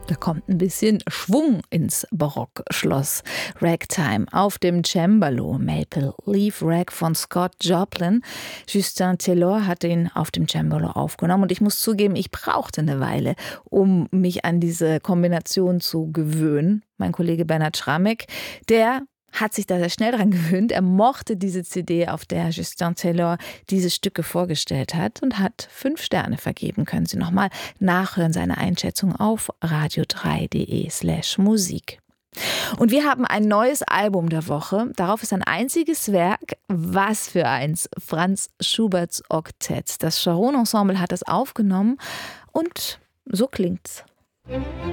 Da kommt ein bisschen Schwung ins Barockschloss. Ragtime auf dem Cembalo, Maple Leaf Rag von Scott Joplin. Justin Taylor hat ihn auf dem Cembalo aufgenommen und ich muss zugeben, ich brauchte eine Weile, um mich an diese Kombination zu gewöhnen. Mein Kollege Bernhard Schramek, der hat sich da sehr schnell dran gewöhnt. Er mochte diese CD, auf der Justin Taylor diese Stücke vorgestellt hat und hat 5 Sterne vergeben. Können Sie nochmal nachhören, seine Einschätzung auf radio3.de/Musik. Und wir haben ein neues Album der Woche. Darauf ist ein einziges Werk. Was für eins! Franz Schuberts Oktett. Das Charon Ensemble hat es aufgenommen und so klingt's.